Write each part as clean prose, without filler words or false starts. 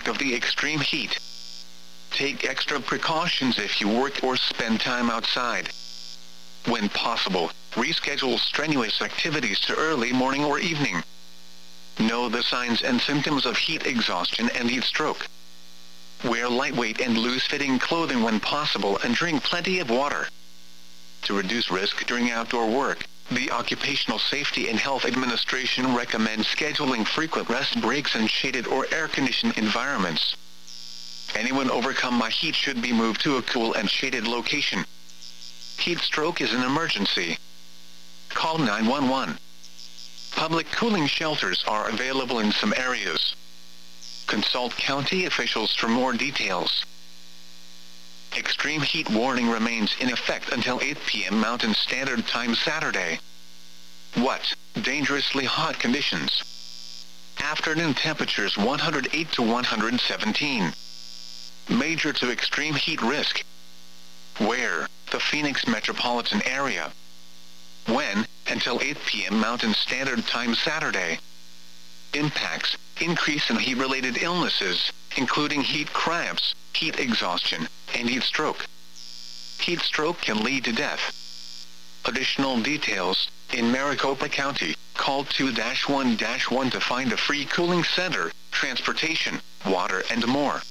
of the extreme heat. Take extra precautions if you work or spend time outside. When possible, reschedule strenuous activities to early morning or evening. Know the signs and symptoms of heat exhaustion and heat stroke. Wear lightweight and loose-fitting clothing when possible and drink plenty of water. To reduce risk during outdoor work, the Occupational Safety and Health Administration recommends scheduling frequent rest breaks in shaded or air-conditioned environments. Anyone overcome by heat should be moved to a cool and shaded location. Heat stroke is an emergency. Call 911. Public cooling shelters are available in some areas. Consult county officials for more details. Extreme heat warning remains in effect until 8 p.m. Mountain Standard Time Saturday. What? Dangerously hot conditions. Afternoon temperatures 108 to 117. Major to extreme heat risk. Where? The Phoenix metropolitan area. When? Until 8 p.m. Mountain Standard Time Saturday. Impacts: increase in heat-related illnesses, including heat cramps, heat exhaustion, and heat stroke. Heat stroke can lead to death. Additional details: in Maricopa County, call 2-1-1 to find a free cooling center, transportation, water and more.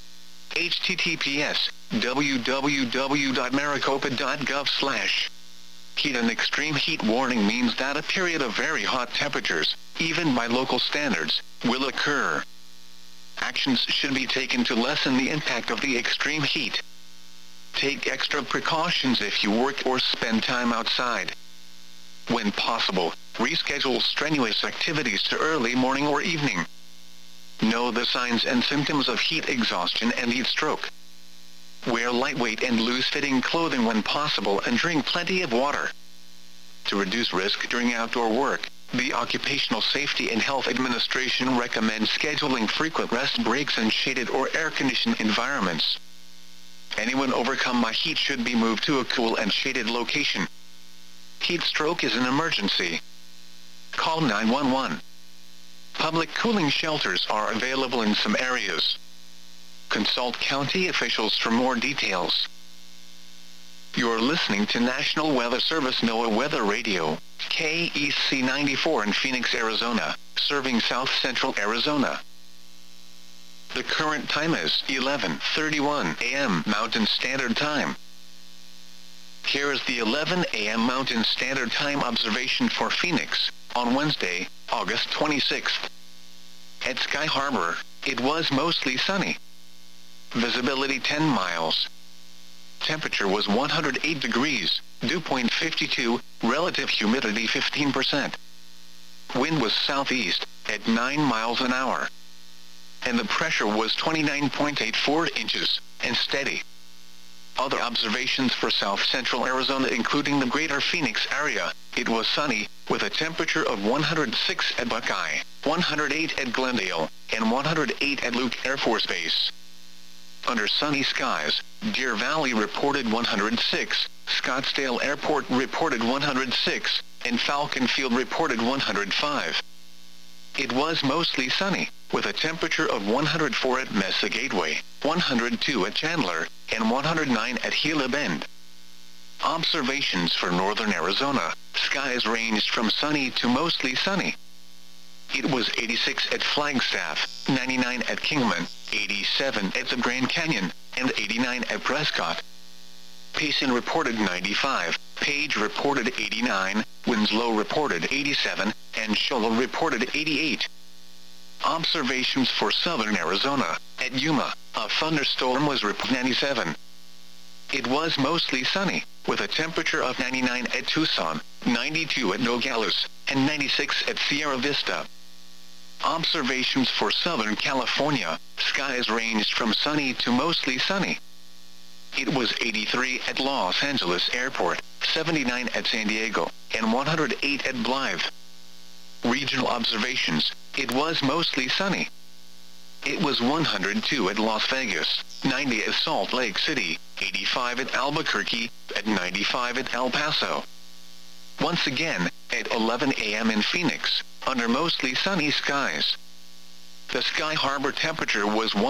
https://www.maricopa.gov/. Heat and extreme heat warning means that a period of very hot temperatures, even by local standards, will occur. Actions should be taken to lessen the impact of the extreme heat. Take extra precautions if you work or spend time outside. When possible, reschedule strenuous activities to early morning or evening. Know the signs and symptoms of heat exhaustion and heat stroke. Wear lightweight and loose-fitting clothing when possible and drink plenty of water. To reduce risk during outdoor work, the Occupational Safety and Health Administration recommends scheduling frequent rest breaks in shaded or air-conditioned environments. Anyone overcome by heat should be moved to a cool and shaded location. Heat stroke is an emergency. Call 911. Public cooling shelters are available in some areas. Consult county officials for more details. You're listening to National Weather Service NOAA Weather Radio, KEC 94 in Phoenix, Arizona, serving South Central Arizona. The current time is 11:31 a.m. Mountain Standard Time. Here is the 11 a.m. Mountain Standard Time observation for Phoenix, on Wednesday, August 26th. At Sky Harbor, it was mostly sunny. Visibility 10 miles. Temperature was 108 degrees, dew point 52, relative humidity 15%. Wind was southeast, at 9 miles an hour. And the pressure was 29.84 inches, and steady. Other observations for South Central Arizona including the greater Phoenix area, it was sunny, with a temperature of 106 at Buckeye, 108 at Glendale, and 108 at Luke Air Force Base. Under sunny skies, Deer Valley reported 106, Scottsdale Airport reported 106, and Falcon Field reported 105. It was mostly sunny, with a temperature of 104 at Mesa Gateway, 102 at Chandler, and 109 at Gila Bend. Observations for northern Arizona, skies ranged from sunny to mostly sunny. It was 86 at Flagstaff, 99 at Kingman, 87 at the Grand Canyon, and 89 at Prescott. Payson reported 95, Page reported 89, Winslow reported 87, and Shoal reported 88. Observations for southern Arizona, at Yuma, a thunderstorm was reported 97. It was mostly sunny, with a temperature of 99 at Tucson, 92 at Nogales, and 96 at Sierra Vista. Observations for Southern California, skies ranged from sunny to mostly sunny. It was 83 at Los Angeles Airport, 79 at San Diego, and 108 at Blythe. Regional observations, it was mostly sunny. It was 102 at Las Vegas, 90 at Salt Lake City, 85 at Albuquerque, and 95 at El Paso. Once again, at 11 a.m. in Phoenix, under mostly sunny skies. The Sky Harbor temperature was